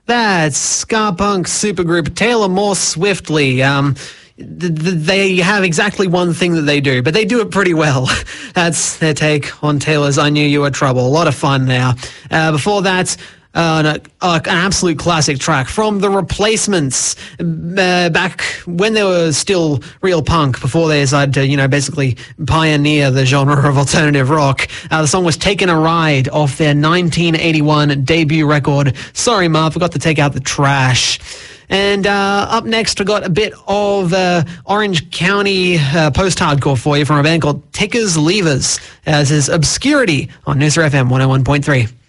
That's ska punk supergroup Taylor More Swiftly. They have exactly one thing that they do, but they do it pretty well. That's their take on Taylor's I Knew You Were Trouble. A lot of fun now. Before that, an absolute classic track from The Replacements, back when they were still real punk, before they decided to, basically pioneer the genre of alternative rock. The song was Taking a Ride off their 1981 debut record, Sorry Ma, Forgot to Take Out the Trash. And up next, we got a bit of Orange County post-hardcore for you from a band called Tickers Leavers. This is Obscurity on Noosa FM 101.3.